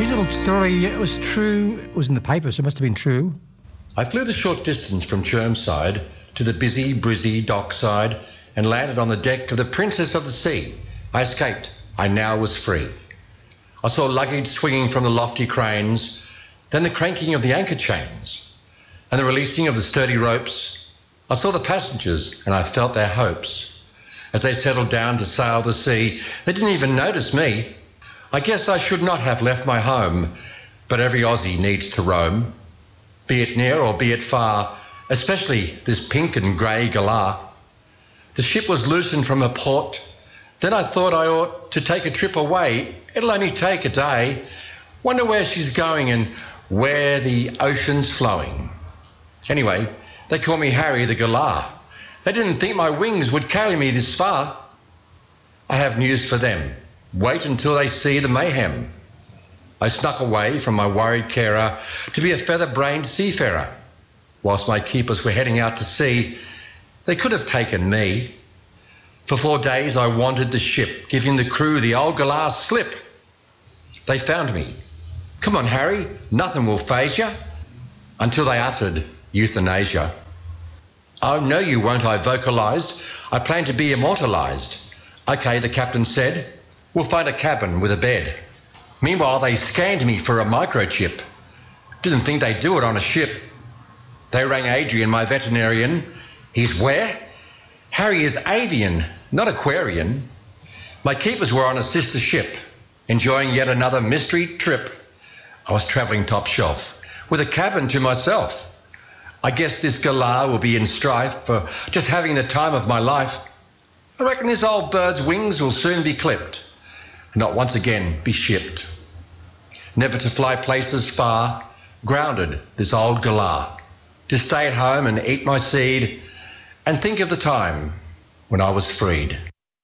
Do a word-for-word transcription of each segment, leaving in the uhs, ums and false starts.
This little story, it was true, it was in the paper, so it must have been true. I flew the short distance from Chermside to the busy, brizzy dockside and landed on the deck of the Princess of the Sea. I escaped. I now was free. I saw luggage swinging from the lofty cranes, then the cranking of the anchor chains, and the releasing of the sturdy ropes. I saw the passengers, and I felt their hopes. As they settled down to sail the sea, they didn't even notice me. I guess I should not have left my home, but every Aussie needs to roam, be it near or be it far, especially this pink and grey galah. The ship was loosened from a port. Then I thought I ought to take a trip away. It'll only take a day. Wonder where she's going and where the ocean's flowing. Anyway, they call me Harry the Galah. They didn't think my wings would carry me this far. I have news for them. Wait until they see the mayhem. I snuck away from my worried carer to be a feather-brained seafarer. Whilst my keepers were heading out to sea, they could have taken me. For four days I wandered the ship, giving the crew the old galah slip. They found me. Come on, Harry, nothing will faze ya. Until they uttered euthanasia. Oh, no, you won't, I vocalised. I plan to be immortalised. OK, the captain said. We'll find a cabin with a bed. Meanwhile, they scanned me for a microchip. Didn't think they'd do it on a ship. They rang Adrian, my veterinarian. He's where? Harry is avian, not Aquarian. My keepers were on a sister ship, enjoying yet another mystery trip. I was travelling top shelf, with a cabin to myself. I guess this galah will be in strife for just having the time of my life. I reckon this old bird's wings will soon be clipped, and not once again be shipped. Never to fly places far, grounded this old galah, to stay at home and eat my seed, and think of the time when I was freed.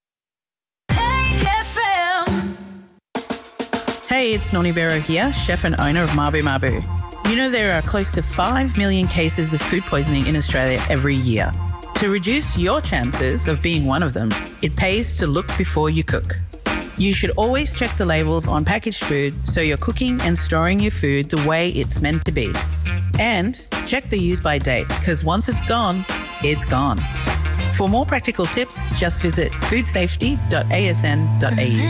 Hey, it's Noni Vero here, chef and owner of Mabu Mabu. You know there are close to five million cases of food poisoning in Australia every year. To reduce your chances of being one of them, it pays to look before you cook. You should always check the labels on packaged food so you're cooking and storing your food the way it's meant to be. And check the use by date, because once it's gone, it's gone. For more practical tips, just visit food safety dot a s n dot a u.